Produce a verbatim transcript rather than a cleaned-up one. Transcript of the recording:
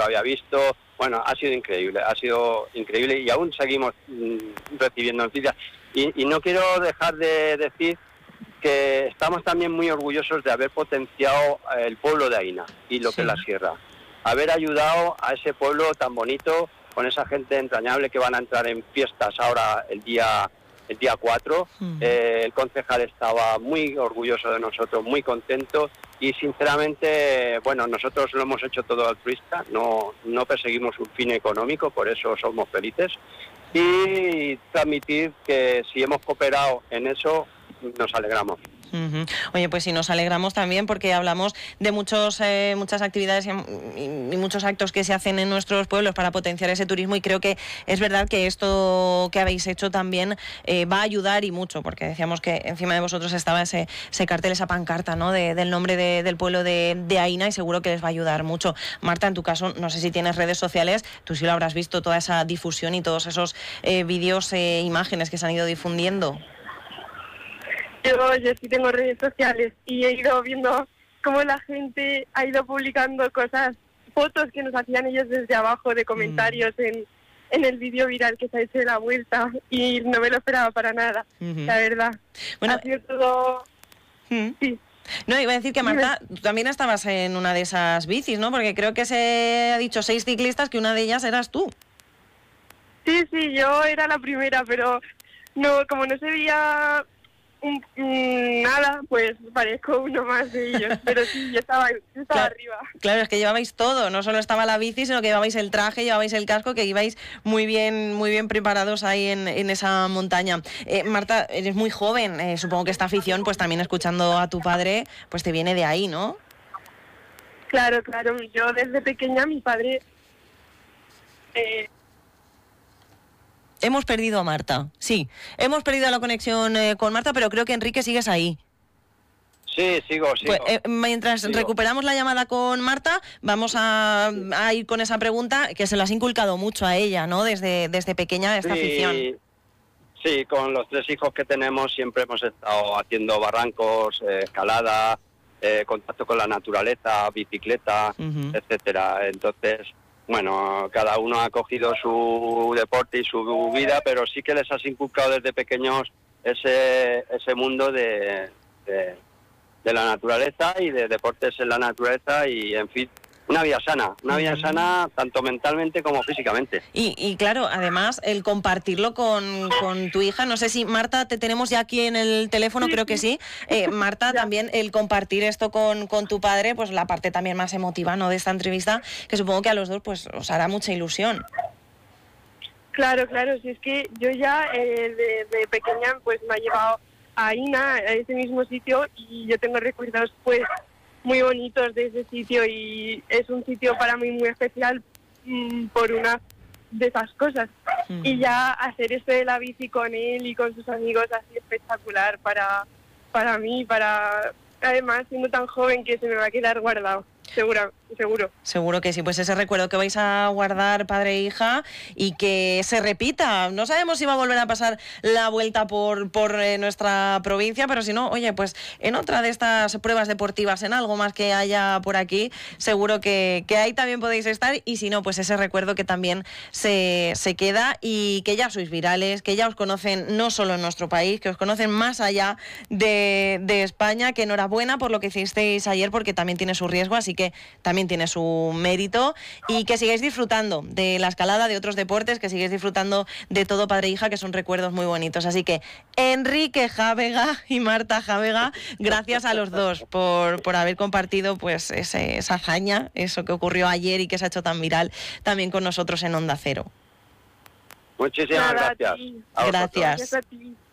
había visto. Bueno, ha sido increíble, ha sido increíble y aún seguimos mmm, recibiendo noticias. Y, y no quiero dejar de decir que estamos también muy orgullosos de haber potenciado el pueblo de Aína y lo sí. que es la sierra. Haber ayudado a ese pueblo tan bonito, con esa gente entrañable que van a entrar en fiestas ahora el día el día cuatro. Uh-huh. Eh, el concejal estaba muy orgulloso de nosotros, muy contento y sinceramente, bueno, nosotros lo hemos hecho todo altruista, no, no perseguimos un fin económico, por eso somos felices. Y transmitir que si hemos cooperado en eso, nos alegramos. Uh-huh. Oye, pues sí, nos alegramos también porque hablamos de muchos eh, muchas actividades y, y, y muchos actos que se hacen en nuestros pueblos para potenciar ese turismo y creo que es verdad que esto que habéis hecho también eh, va a ayudar y mucho, porque decíamos que encima de vosotros estaba ese, ese cartel, esa pancarta, ¿no? de, del nombre de, del pueblo de, de Aína y seguro que les va a ayudar mucho. Marta, en tu caso, no sé si tienes redes sociales, tú sí lo habrás visto, toda esa difusión y todos esos eh, vídeos e eh, imágenes que se han ido difundiendo. Yo, yo sí tengo redes sociales y he ido viendo cómo la gente ha ido publicando cosas, fotos que nos hacían ellos desde abajo de comentarios mm. en, en el vídeo viral que se ha hecho de la vuelta y no me lo esperaba para nada, uh-huh. la verdad. Bueno, ha sido todo... Uh-huh. Sí. No, iba a decir que Marta, tú también estabas en una de esas bicis, ¿no? Porque creo que se ha dicho seis ciclistas que una de ellas eras tú. Sí, sí, yo era la primera, pero no, como no se veía... nada, pues parezco uno más de ellos, pero sí, yo estaba, yo estaba claro, arriba. Claro, es que llevabais todo, no solo estaba la bici, sino que llevabais el traje, llevabais el casco, que ibais muy bien muy bien preparados ahí en, en esa montaña. Eh, Marta, eres muy joven, eh, supongo que esta afición, pues también escuchando a tu padre, pues te viene de ahí, ¿no? Claro, claro, yo desde pequeña, mi padre... Eh, Hemos perdido a Marta, sí. Hemos perdido la conexión eh, con Marta, pero creo que Enrique sigues ahí. Sí, sigo, sigo. Pues, eh, mientras sigo. recuperamos la llamada con Marta, vamos a, a ir con esa pregunta que se la has inculcado mucho a ella, ¿no? Desde, desde pequeña esta sí, afición. Sí, con los tres hijos que tenemos siempre hemos estado haciendo barrancos, eh, escalada, eh, contacto con la naturaleza, bicicleta, uh-huh. etcétera. Entonces... Bueno, cada uno ha cogido su deporte y su vida, pero sí que les has inculcado desde pequeños ese ese mundo de, de, de la naturaleza y de deportes en la naturaleza y, en fin, una vida sana, una vida sana tanto mentalmente como físicamente. Y, y claro, además, el compartirlo con, con tu hija, no sé si, Marta, te tenemos ya aquí en el teléfono, creo que sí. Eh, Marta, también el compartir esto con, con tu padre, pues la parte también más emotiva, ¿no?, de esta entrevista, que supongo que a los dos pues os hará mucha ilusión. Claro, claro, si es que yo ya eh, de, de pequeña pues me ha llevado a Aína, a ese mismo sitio, y yo tengo recuerdos pues muy bonitos de ese sitio y es un sitio para mí muy especial mmm, por una de esas cosas. Mm. Y ya hacer esto de la bici con él y con sus amigos ha sido espectacular para, para mí, para además siendo tan joven que se me va a quedar guardado. Seguro, seguro. Seguro que sí, pues ese recuerdo que vais a guardar padre e hija y que se repita. No sabemos si va a volver a pasar la vuelta por, por eh, nuestra provincia, pero si no, oye, pues en otra de estas pruebas deportivas, en algo más que haya por aquí, seguro que, que ahí también podéis estar y si no, pues ese recuerdo que también se, se queda y que ya sois virales, que ya os conocen no solo en nuestro país, que os conocen más allá de, de España, que enhorabuena por lo que hicisteis ayer porque también tiene su riesgo, así que que también tiene su mérito y que sigáis disfrutando de la escalada, de otros deportes, que sigáis disfrutando de todo padre e hija, que son recuerdos muy bonitos. Así que Enrique Jávega y Marta Jávega, gracias a los dos por, por haber compartido pues ese, esa hazaña, eso que ocurrió ayer y que se ha hecho tan viral también con nosotros en Onda Cero. Muchísimas gracias. Gracias. Gracias a ti.